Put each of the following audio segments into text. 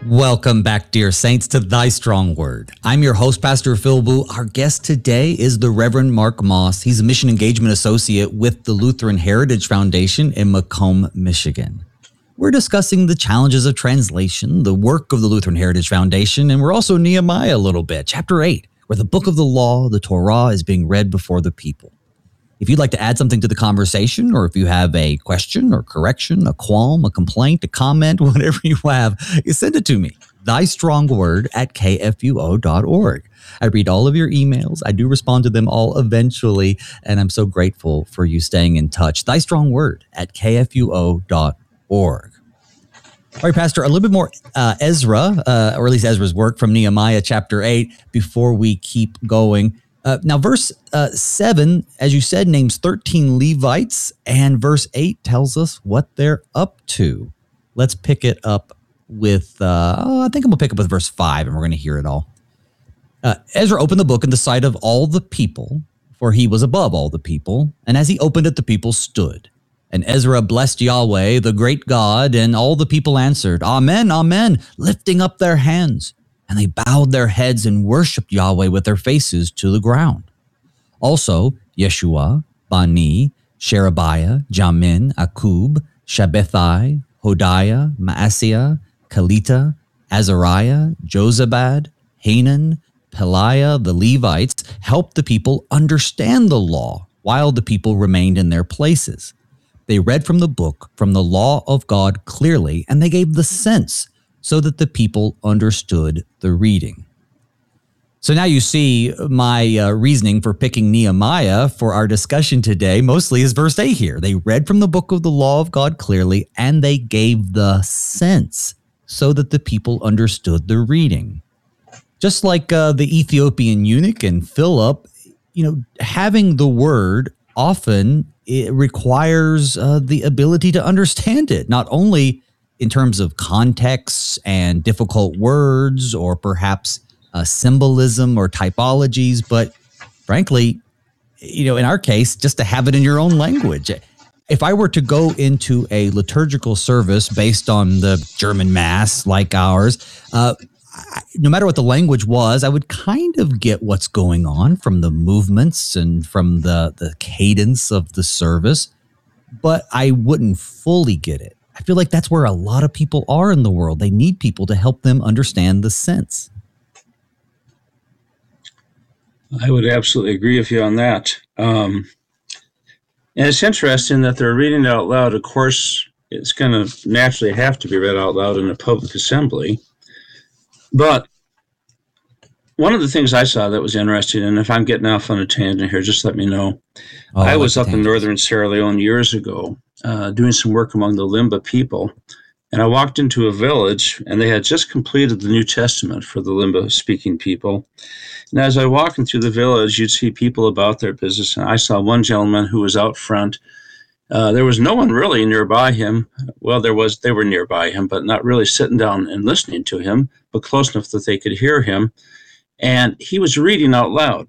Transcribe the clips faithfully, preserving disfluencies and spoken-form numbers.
Welcome back, dear saints, to Thy Strong Word. I'm your host, Pastor Phil Boo. Our guest today is the Reverend Mark Moss. He's a Mission Engagement Associate with the Lutheran Heritage Foundation in Macomb, Michigan. We're discussing the challenges of translation, the work of the Lutheran Heritage Foundation, and we're also Nehemiah a little bit, chapter eight, where the book of the law, the Torah, is being read before the people. If you'd like to add something to the conversation, or if you have a question or correction, a qualm, a complaint, a comment, whatever you have, you send it to me. Thy Strong Word at K F U O dot org. I read all of your emails. I do respond to them all eventually, and I'm so grateful for you staying in touch. Thy Strong Word at K F U O dot org. All right, Pastor, a little bit more uh, Ezra, uh, or at least Ezra's work from Nehemiah chapter eight before we keep going. Uh, now, verse uh, seven, as you said, names thirteen Levites, and verse eight tells us what they're up to. Let's pick it up with, uh, oh, I think I'm going to pick up with verse five, and we're going to hear it all. Uh, Ezra opened the book in the sight of all the people, for he was above all the people, and as he opened it, the people stood. And Ezra blessed Yahweh, the great God, and all the people answered, Amen, Amen, lifting up their hands. And they bowed their heads and worshipped Yahweh with their faces to the ground. Also, Yeshua, Bani, Sherebiah, Jamin, Akub, Shabbethai, Hodiah, Maaseiah, Kalita, Azariah, Jozabad, Hanan, Peliah, the Levites, helped the people understand the law while the people remained in their places. They read from the book, from the law of God clearly, and they gave the sense so that the people understood the reading. So now you see my uh, reasoning for picking Nehemiah for our discussion today mostly is verse eight here. They read from the book of the law of God clearly, and they gave the sense so that the people understood the reading. Just like uh, the Ethiopian eunuch and Philip, you know, having the word often it requires uh, the ability to understand it, not only in terms of contexts and difficult words or perhaps uh, symbolism or typologies, but frankly, you know, in our case, just to have it in your own language. If I were to go into a liturgical service based on the German Mass like ours, uh, I, no matter what the language was, I would kind of get what's going on from the movements and from the, the cadence of the service, but I wouldn't fully get it. I feel like that's where a lot of people are in the world. They need people to help them understand the sense. I would absolutely agree with you on that. Um, and it's interesting that they're reading it out loud. Of course, it's going to naturally have to be read out loud in a public assembly. But one of the things I saw that was interesting, and if I'm getting off on a tangent here, just let me know. Oh, I, I was like up in northern Sierra Leone years ago, uh, doing some work among the Limba people, and I walked into a village, and they had just completed the New Testament for the Limba-speaking people. And as I was walking through the village, you'd see people about their business, and I saw one gentleman who was out front. Uh, there was no one really nearby him. Well, there was; they were nearby him, but not really sitting down and listening to him, but close enough that they could hear him. And he was reading out loud.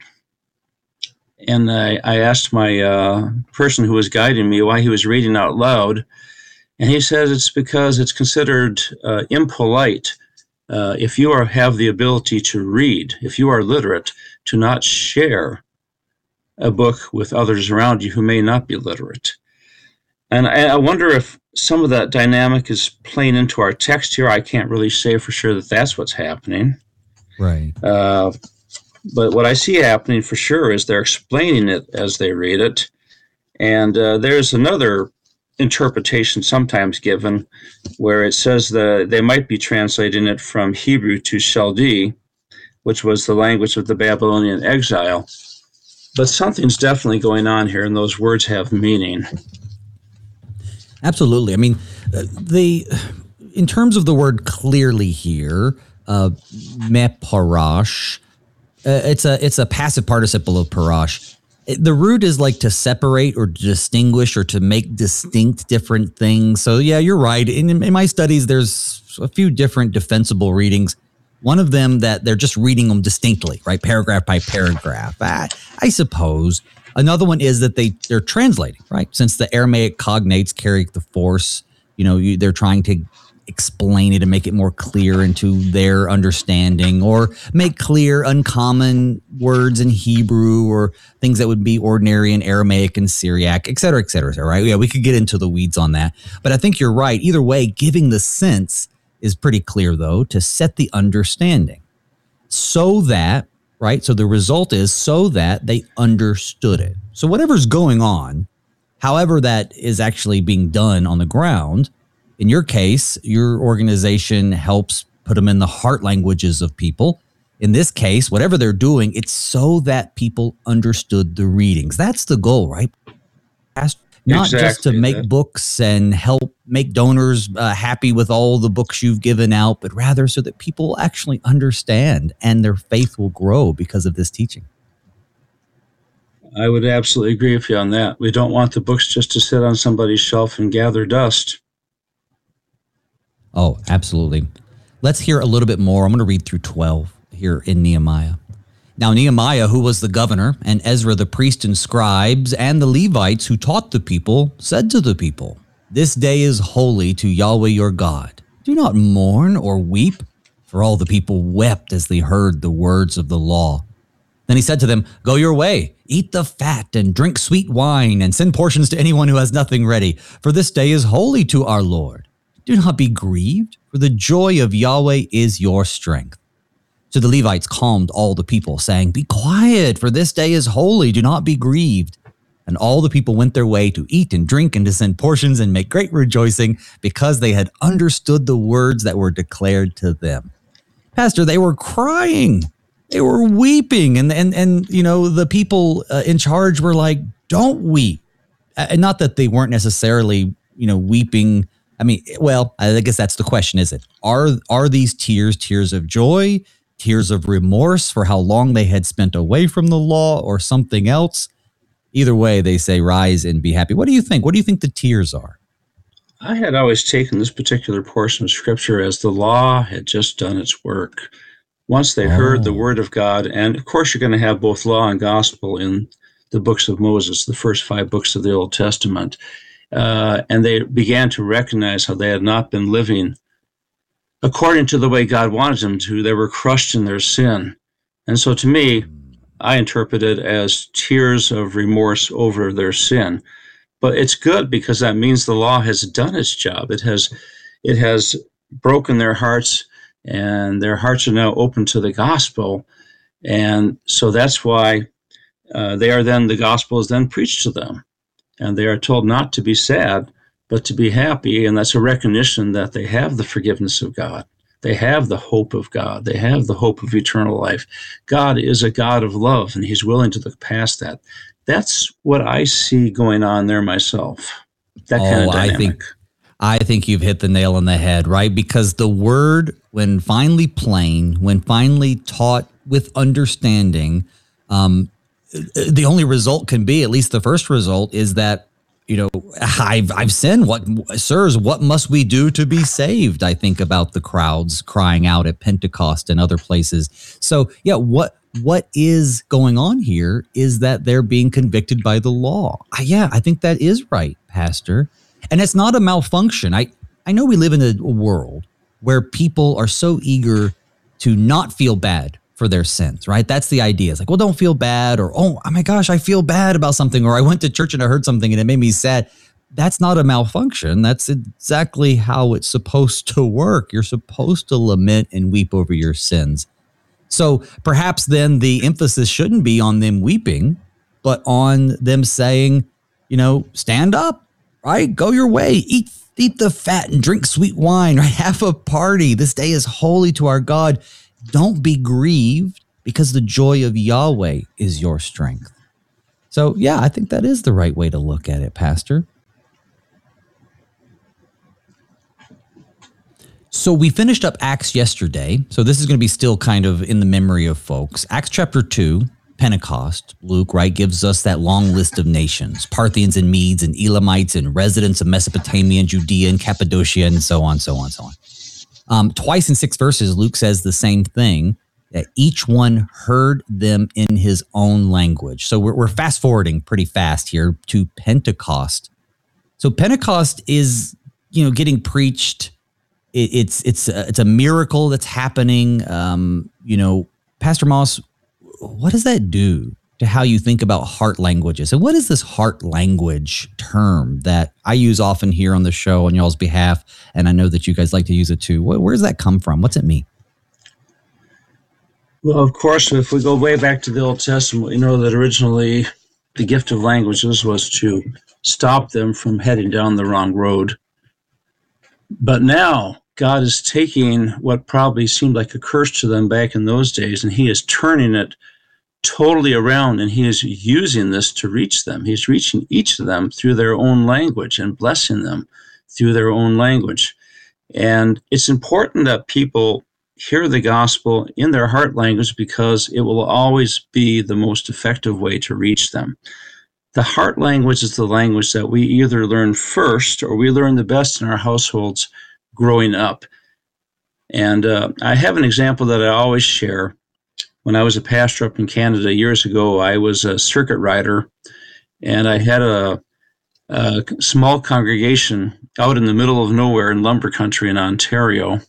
And I, I asked my uh, person who was guiding me why he was reading out loud. And he says it's because it's considered uh, impolite uh, if you are have the ability to read, if you are literate, to not share a book with others around you who may not be literate. And I, I wonder if some of that dynamic is playing into our text here. I can't really say for sure that that's what's happening. Right. Uh, but what I see happening for sure is they're explaining it as they read it. And uh, there's another interpretation sometimes given where it says that they might be translating it from Hebrew to Chaldee, which was the language of the Babylonian exile. But something's definitely going on here, and those words have meaning. Absolutely. I mean, uh, the in terms of the word clearly here, Uh, meparash. Uh, it's a it's a passive participle of parash. It, the root is like to separate or to distinguish or to make distinct different things. So yeah, you're right. In, in my studies, there's a few different defensible readings. One of them that they're just reading them distinctly, right, paragraph by paragraph. I, I suppose. Another one is that they they're translating, right, since the Aramaic cognates carry the force. You know, you, they're trying to explain it and make it more clear into their understanding, or make clear uncommon words in Hebrew or things that would be ordinary in Aramaic and Syriac, et cetera, et cetera, right? Yeah, we could get into the weeds on that. But I think you're right. Either way, giving the sense is pretty clear, though, to set the understanding so that, right? So the result is so that they understood it. So whatever's going on, however that is actually being done on the ground, in your case, your organization helps put them in the heart languages of people. In this case, whatever they're doing, it's so that people understood the readings. That's the goal, right? Not exactly just to make that. books and help make donors uh, happy with all the books you've given out, but rather so that people actually understand and their faith will grow because of this teaching. I would absolutely agree with you on that. We don't want the books just to sit on somebody's shelf and gather dust. Oh, absolutely. Let's hear a little bit more. I'm going to read through twelve here in Nehemiah. Now, Nehemiah, who was the governor, and Ezra the priest and scribes, and the Levites who taught the people, said to the people, "This day is holy to Yahweh your God. Do not mourn or weep." For all the people wept as they heard the words of the law. Then he said to them, "Go your way, eat the fat and drink sweet wine, and send portions to anyone who has nothing ready. For this day is holy to our Lord. Do not be grieved, for the joy of Yahweh is your strength." So the Levites calmed all the people, saying, "Be quiet, for this day is holy. Do not be grieved." And all the people went their way to eat and drink and to send portions and make great rejoicing, because they had understood the words that were declared to them. Pastor, they were crying. They were weeping. And, and, and you know, the people uh, in charge were like, "Don't weep." And not that they weren't necessarily, you know, weeping. I mean, well, I guess that's the question, is it? Are are these tears tears of joy, tears of remorse for how long they had spent away from the law, or something else? Either way, they say, "Rise and be happy." What do you think? What do you think the tears are? I had always taken this particular portion of Scripture as the law had just done its work. Once they Oh. heard the word of God, and of course you're going to have both law and gospel in the books of Moses, the first five books of the Old Testament, uh, and they began to recognize how they had not been living according to the way God wanted them to. They were crushed in their sin. And so to me, I interpret it as tears of remorse over their sin. But it's good, because that means the law has done its job. It has, it has broken their hearts, and their hearts are now open to the gospel. And so that's why uh, they are then, the gospel is then preached to them. And they are told not to be sad, but to be happy. And that's a recognition that they have the forgiveness of God. They have the hope of God. They have the hope of eternal life. God is a God of love, and he's willing to look past that. That's what I see going on there myself. That kind Oh, of I dynamic. think I think you've hit the nail on the head, right? Because the word, when finally plain, when finally taught with understanding, um, the only result can be, at least the first result, is that, you know, I've I've sinned. What, sirs, what must we do to be saved? I think about the crowds crying out at Pentecost and other places. So, yeah, what what is going on here is that they're being convicted by the law. I, yeah, I think that is right, Pastor. And it's not a malfunction. I, I know we live in a world where people are so eager to not feel bad for their sins, right? That's the idea. It's like, well, don't feel bad, or, oh, oh my gosh, I feel bad about something, or I went to church and I heard something and it made me sad. That's not a malfunction. That's exactly how it's supposed to work. You're supposed to lament and weep over your sins. So perhaps then the emphasis shouldn't be on them weeping, but on them saying, you know, stand up, right? Go your way, eat eat the fat and drink sweet wine, right? Have a party. This day is holy to our God. Don't be grieved, because the joy of Yahweh is your strength. So, yeah, I think that is the right way to look at it, Pastor. So we finished up Acts yesterday. So this is going to be still kind of in the memory of folks. Acts chapter two, Pentecost. Luke, right, gives us that long list of nations: Parthians and Medes and Elamites and residents of Mesopotamia and Judea and Cappadocia, and so on, so on, so on. Um, twice in six verses, Luke says the same thing, that each one heard them in his own language. So we're, we're fast forwarding pretty fast here to Pentecost. So Pentecost is, you know, getting preached it, it's it's a, it's a miracle that's happening. Um, you know, Pastor Moss, what does that do to how you think about heart languages? And what is this heart language term that I use often here on the show on y'all's behalf? And I know that you guys like to use it too. Where, where does that come from? What's it mean? Well, of course, if we go way back to the Old Testament, we know that originally the gift of languages was to stop them from heading down the wrong road. But now God is taking what probably seemed like a curse to them back in those days, and he is turning it totally around, and he is using this to reach them. He's reaching each of them through their own language and blessing them through their own language. And it's important that people hear the gospel in their heart language, because it will always be the most effective way to reach them. The heart language is the language that we either learn first or we learn the best in our households growing up. And uh, I have an example that I always share. When I was a pastor up in Canada years ago, I was a circuit rider, and I had a, a small congregation out in the middle of nowhere in lumber country in Ontario.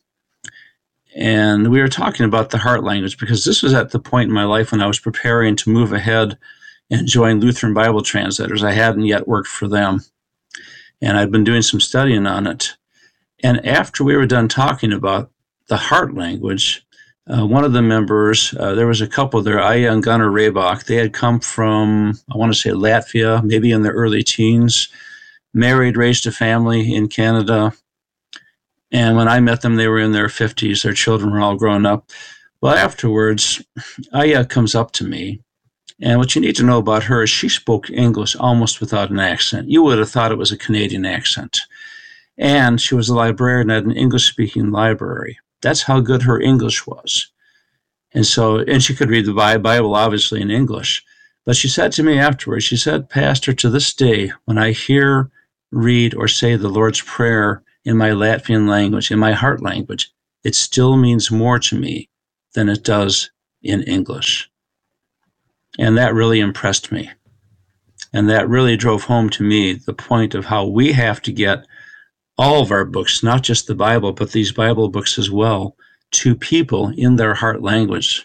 And we were talking about the heart language, because this was at the point in my life when I was preparing to move ahead and join Lutheran Bible Translators. I hadn't yet worked for them, and I'd been doing some studying on it. And after we were done talking about the heart language, uh, one of the members, uh, there was a couple there, Aya and Gunnar Raybach. They had come from, I want to say Latvia, maybe in their early teens, married, raised a family in Canada. And when I met them, they were in their fifties. Their children were all grown up. Well, afterwards, Aya comes up to me. And what you need to know about her is she spoke English almost without an accent. You would have thought it was a Canadian accent. And she was a librarian at an English-speaking library. That's how good her English was. And so, and she could read the Bible, obviously, in English. But she said to me afterwards, she said, Pastor, to this day, when I hear, read, or say the Lord's Prayer in my Latvian language, in my heart language, it still means more to me than it does in English. And that really impressed me. And that really drove home to me the point of how we have to get all of our books, not just the Bible, but these Bible books as well, to people in their heart language.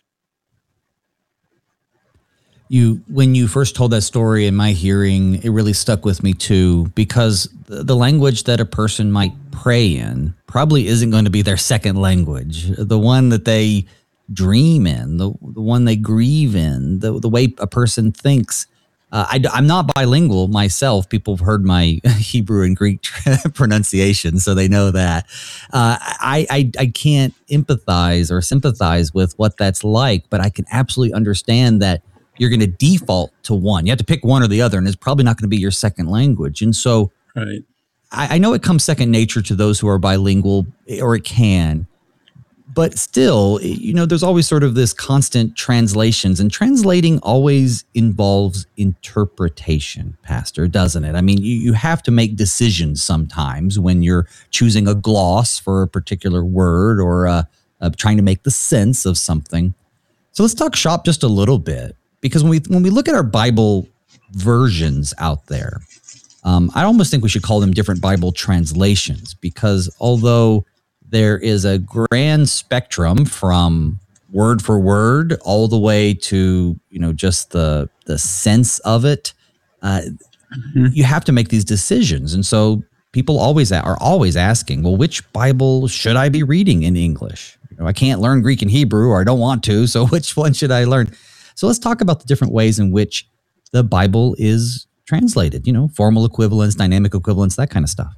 You, when you first told that story in my hearing, it really stuck with me too, because the, the language that a person might pray in probably isn't going to be their second language. The one that they dream in, the, the one they grieve in, the, the way a person thinks. Uh, I, I'm not bilingual myself. People have heard my Hebrew and Greek pronunciation, so they know that. Uh, I, I I can't empathize or sympathize with what that's like, but I can absolutely understand that you're going to default to one. You have to pick one or the other, and it's probably not going to be your second language. And so right. I, I know it comes second nature to those who are bilingual, or it can. But still, you know, there's always sort of this constant translations, and translating always involves interpretation, Pastor, doesn't it? I mean, you, you have to make decisions sometimes when you're choosing a gloss for a particular word, or uh, uh, trying to make the sense of something. So let's talk shop just a little bit, because when we when we look at our Bible versions out there, um, I almost think we should call them different Bible translations, because although there is a grand spectrum from word for word all the way to, you know, just the the sense of it. Uh, mm-hmm. You have to make these decisions. And so people always are always asking, well, which Bible should I be reading in English? You know, I can't learn Greek and Hebrew, or I don't want to. So which one should I learn? So let's talk about the different ways in which the Bible is translated, you know, formal equivalence, dynamic equivalence, that kind of stuff.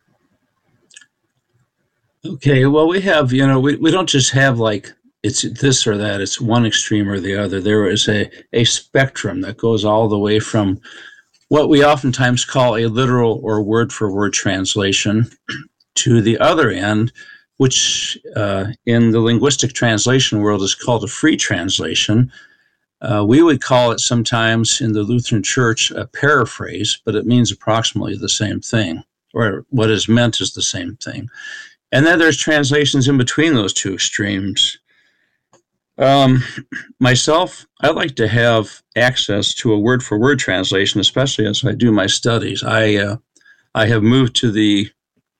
Okay, well, we have, you know, we, we don't just have like it's this or that, it's one extreme or the other. There is a, a spectrum that goes all the way from what we oftentimes call a literal or word-for-word translation to the other end, which uh, in the linguistic translation world is called a free translation. Uh, we would call it sometimes in the Lutheran Church a paraphrase, but it means approximately the same thing, or what is meant is the same thing. And then there's translations in between those two extremes. Um, myself, I like to have access to a word-for-word translation, especially as I do my studies. I uh, I have moved to the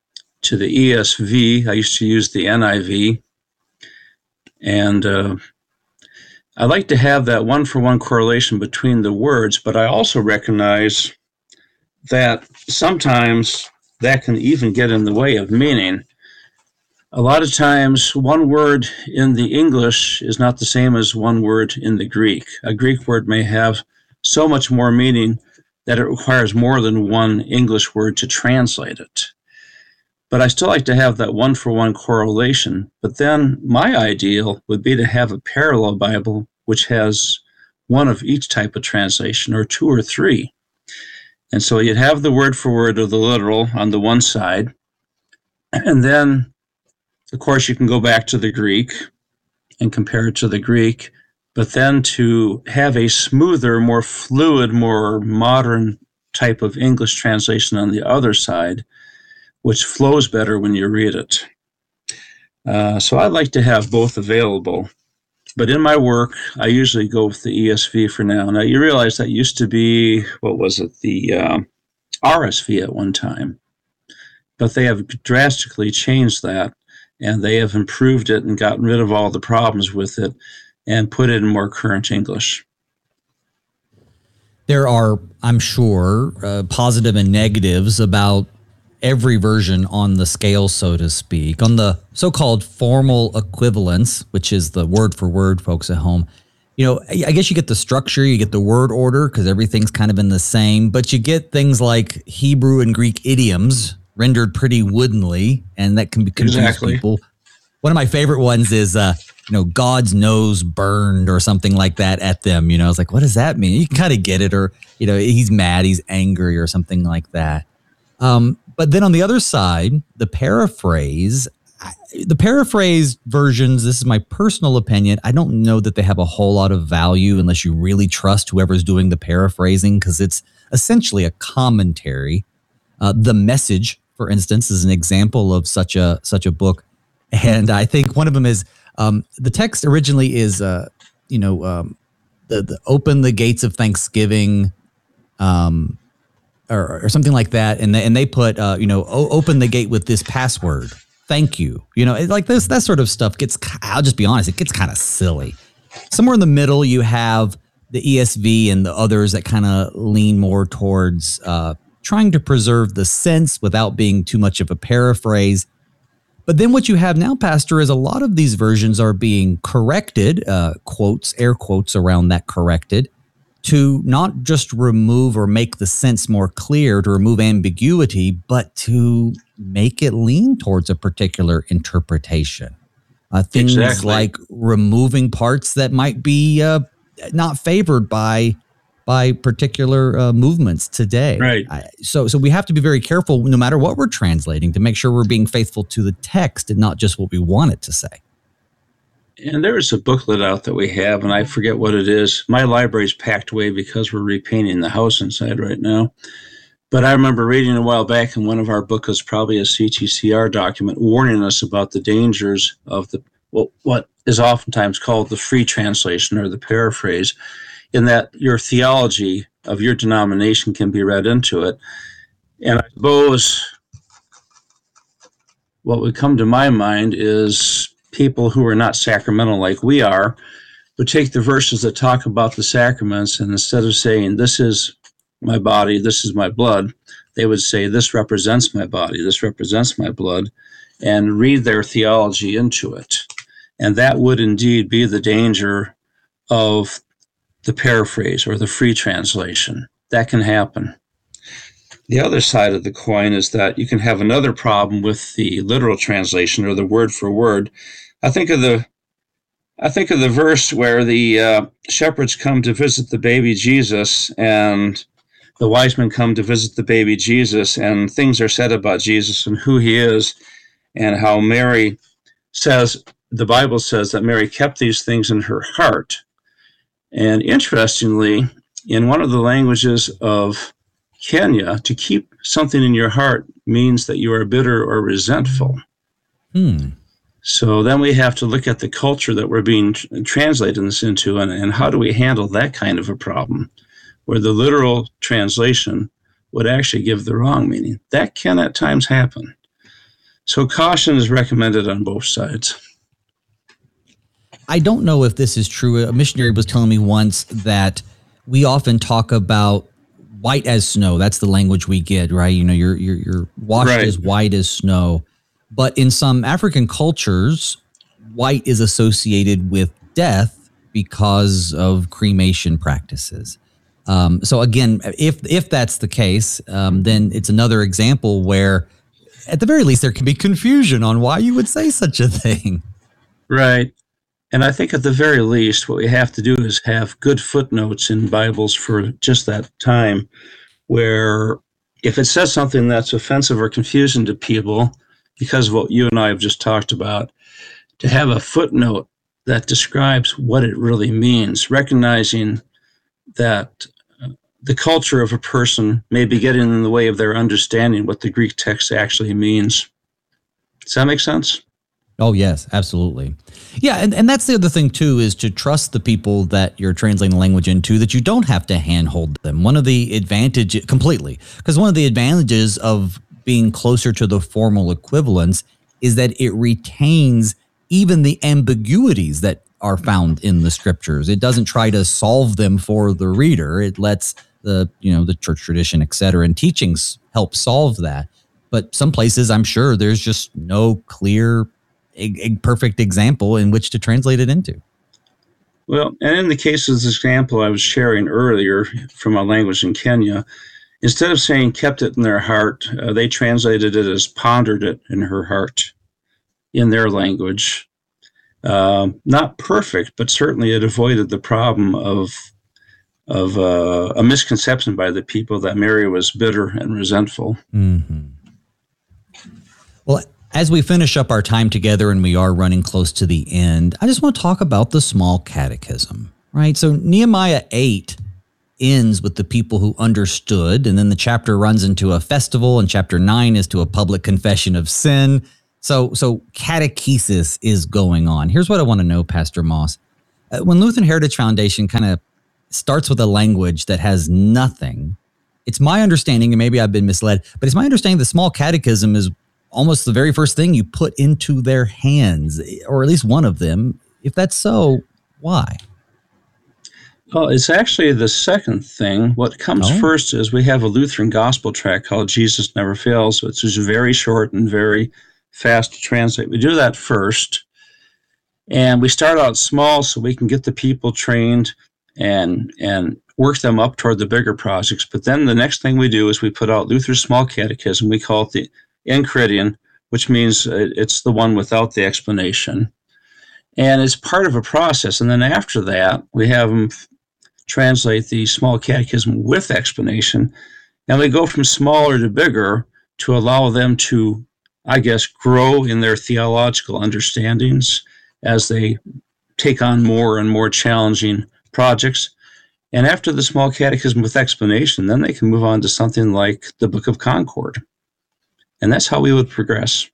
to the E S V. I used to use the N I V. And uh, I like to have that one-for-one correlation between the words, but I also recognize that sometimes that can even get in the way of meaning. A lot of times, one word in the English is not the same as one word in the Greek. A Greek word may have so much more meaning that it requires more than one English word to translate it. But I still like to have that one-for-one correlation. But then my ideal would be to have a parallel Bible which has one of each type of translation, or two or three. And so you'd have the word for word or the literal on the one side, and then of course, you can go back to the Greek and compare it to the Greek, but then to have a smoother, more fluid, more modern type of English translation on the other side, which flows better when you read it. Uh, so I like to have both available. But in my work, I usually go with the E S V for now. Now, you realize that used to be, what was it, the uh, R S V at one time. But they have drastically changed that. And they have improved it and gotten rid of all the problems with it and put it in more current English. There are, I'm sure, uh, positive and negatives about every version on the scale, so to speak. On the so-called formal equivalence, which is the word for word, folks at home, you know, I guess you get the structure, you get the word order because everything's kind of in the same, but you get things like Hebrew and Greek idioms rendered pretty woodenly, and that can be confuse exactly. people. One of my favorite ones is, uh, you know, God's nose burned or something like that at them. You know, I was like, what does that mean? You can kind of get it, or, you know, he's mad, he's angry or something like that. Um, but then on the other side, the paraphrase, the paraphrase versions, this is my personal opinion, I don't know that they have a whole lot of value unless you really trust whoever's doing the paraphrasing, because it's essentially a commentary. Uh, the Message, for instance, is an example of such a such a book, and I think one of them is um, the text originally is, uh, you know, um, the, the open the gates of thanksgiving, um, or, or something like that, and they, and they put, uh, you know, o- open the gate with this password, thank you, you know, it, like this that sort of stuff gets. I'll just be honest, it gets kind of silly. Somewhere in the middle, you have the E S V and the others that kind of lean more towards Uh, trying to preserve the sense without being too much of a paraphrase. But then what you have now, Pastor, is a lot of these versions are being corrected, uh, quotes, air quotes around that corrected, to not just remove or make the sense more clear, to remove ambiguity, but to make it lean towards a particular interpretation. Uh, things exactly. like removing parts that might be uh, not favored by by particular uh, movements today. Right. I, so so we have to be very careful no matter what we're translating to make sure we're being faithful to the text and not just what we want it to say. And there is a booklet out that we have, and I forget what it is. My library's packed away because we're repainting the house inside right now. But I remember reading a while back in one of our booklets, probably a C T C R document, warning us about the dangers of the well, what is oftentimes called the free translation or the paraphrase, in that your theology of your denomination can be read into it. And I suppose what would come to my mind is people who are not sacramental like we are would take the verses that talk about the sacraments, and instead of saying, this is my body, this is my blood, they would say, this represents my body, this represents my blood, and read their theology into it. And that would indeed be the danger of the paraphrase or the free translation. That can happen. The other side of the coin is that you can have another problem with the literal translation or the word for word. I think of the I think of the verse where the uh, shepherds come to visit the baby Jesus, and the wise men come to visit the baby Jesus, and things are said about Jesus and who he is, and how Mary says, the Bible says that Mary kept these things in her heart. And interestingly, in one of the languages of Kenya, to keep something in your heart means that you are bitter or resentful. Hmm. So then we have to look at the culture that we're being tr- translating this into, and, and how do we handle that kind of a problem, where the literal translation would actually give the wrong meaning. That can at times happen. So caution is recommended on both sides. I don't know if this is true. A missionary was telling me once that we often talk about white as snow. That's the language we get, right? You know, you're you're, you're washed Right. as white as snow. But in some African cultures, white is associated with death because of cremation practices. Um, so again, if if that's the case, um, then it's another example where, at the very least, there can be confusion on why you would say such a thing. Right. And I think at the very least, what we have to do is have good footnotes in Bibles for just that time, where if it says something that's offensive or confusing to people, because of what you and I have just talked about, to have a footnote that describes what it really means, recognizing that the culture of a person may be getting in the way of their understanding what the Greek text actually means. Does that make sense? Oh, yes, absolutely. Yeah, and, and that's the other thing, too, is to trust the people that you're translating the language into, that you don't have to handhold them. One of the advantages, completely, because one of the advantages of being closer to the formal equivalence is that it retains even the ambiguities that are found in the scriptures. It doesn't try to solve them for the reader. It lets the, you know, the church tradition, et cetera, and teachings help solve that. But some places, I'm sure, there's just no clear A, a perfect example in which to translate it into. Well, and in the case of this example I was sharing earlier from a language in Kenya, instead of saying kept it in their heart, uh, they translated it as pondered it in her heart in their language. Uh, not perfect, but certainly it avoided the problem of of uh, a misconception by the people that Mary was bitter and resentful. Mm-hmm. Well, as we finish up our time together and we are running close to the end, I just want to talk about the small catechism, right? So Nehemiah eight ends with the people who understood, and then the chapter runs into a festival, and chapter nine is to a public confession of sin. So, so catechesis is going on. Here's what I want to know, Pastor Moss. Uh, when Lutheran Heritage Foundation kind of starts with a language that has nothing, it's my understanding, and maybe I've been misled, but it's my understanding the small catechism is almost the very first thing you put into their hands, or at least one of them. If that's so, why? Well, it's actually the second thing. What comes Oh. first is we have a Lutheran gospel tract called Jesus Never Fails, which is very short and very fast to translate. We do that first, and we start out small so we can get the people trained and and work them up toward the bigger projects. But then the next thing we do is we put out Luther's Small Catechism. We call it the Enchiridion, which means it's the one without the explanation. And it's part of a process. And then after that, we have them translate the Small Catechism with explanation. And we go from smaller to bigger to allow them to, I guess, grow in their theological understandings as they take on more and more challenging projects. And after the Small Catechism with explanation, then they can move on to something like the Book of Concord. And that's how we would progress.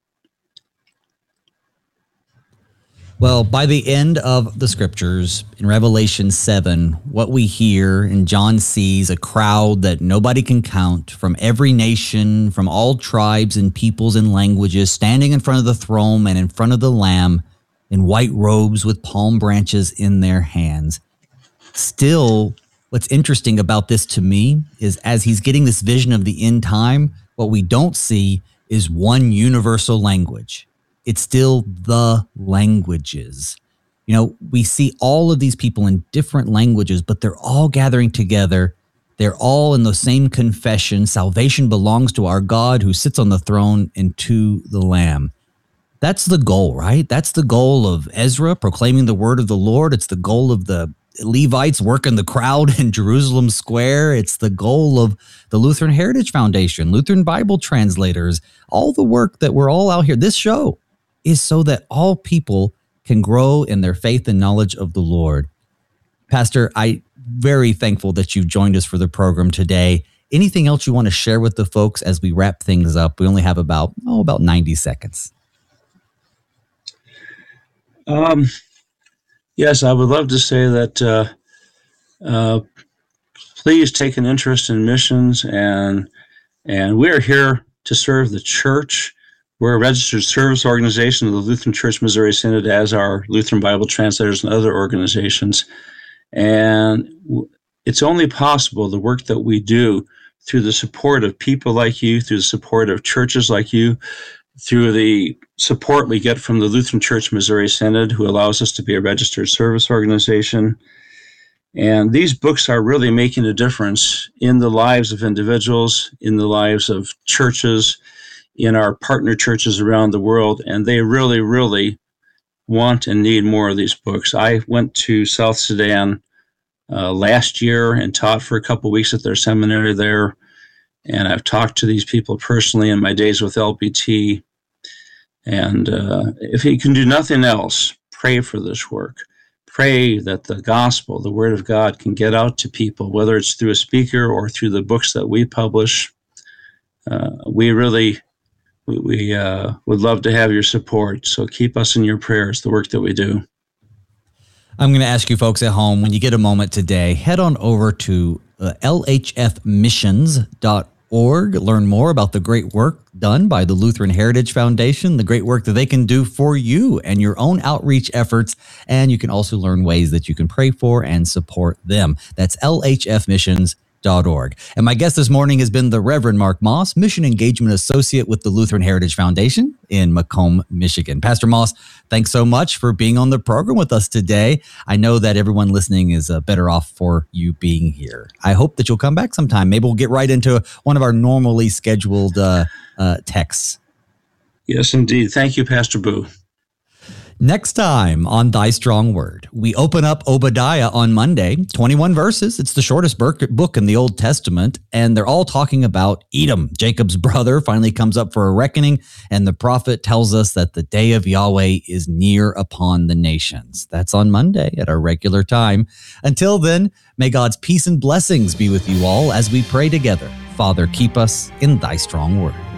Well, by the end of the scriptures, in Revelation seven, what we hear, and John sees a crowd that nobody can count from every nation, from all tribes and peoples and languages, standing in front of the throne and in front of the Lamb in white robes with palm branches in their hands. Still, what's interesting about this to me is as he's getting this vision of the end time, what we don't see is one universal language. It's still the languages. You know, we see all of these people in different languages, but they're all gathering together. They're all in the same confession. Salvation belongs to our God who sits on the throne and to the Lamb. That's the goal, right? That's the goal of Ezra proclaiming the word of the Lord. It's the goal of the Levites working the crowd in Jerusalem Square. It's the goal of the Lutheran Heritage Foundation, Lutheran Bible translators, all the work that we're all out here. This show is so that all people can grow in their faith and knowledge of the Lord. Pastor, I'm very thankful that you joined us for the program today. Anything else you want to share with the folks as we wrap things up? We only have about, oh, about ninety seconds. Um, yes, I would love to say that uh, uh, please take an interest in missions, and and we're here to serve the church. We're a registered service organization of the Lutheran Church Missouri Synod, as are Lutheran Bible Translators and other organizations. And it's only possible, the work that we do, through the support of people like you, through the support of churches like you, through the support we get from the Lutheran Church Missouri Synod, who allows us to be a registered service organization. And these books are really making a difference in the lives of individuals, in the lives of churches, in our partner churches around the world, and they really, really want and need more of these books. I went to South Sudan uh, last year and taught for a couple of weeks at their seminary there, and I've talked to these people personally in my days with L B T, and uh, if you can do nothing else, pray for this work. Pray that the gospel, the word of God, can get out to people, whether it's through a speaker or through the books that we publish. Uh, we really... We uh, would love to have your support, so keep us in your prayers, the work that we do. I'm going to ask you folks at home, when you get a moment today, head on over to uh, L H F missions dot org. Learn more about the great work done by the Lutheran Heritage Foundation, the great work that they can do for you and your own outreach efforts. And you can also learn ways that you can pray for and support them. That's L H F missions dot org. And my guest this morning has been the Reverend Mark Moss, Mission Engagement Associate with the Lutheran Heritage Foundation in Macomb, Michigan. Pastor Moss, thanks so much for being on the program with us today. I know that everyone listening is uh, better off for you being here. I hope that you'll come back sometime. Maybe we'll get right into one of our normally scheduled uh, uh, texts. Yes, indeed. Thank you, Pastor Boo. Next time on Thy Strong Word, we open up Obadiah on Monday, twenty-one verses. It's the shortest book in the Old Testament, and they're all talking about Edom. Jacob's brother finally comes up for a reckoning, and the prophet tells us that the day of Yahweh is near upon the nations. That's on Monday at our regular time. Until then, may God's peace and blessings be with you all as we pray together. Father, keep us in Thy strong word.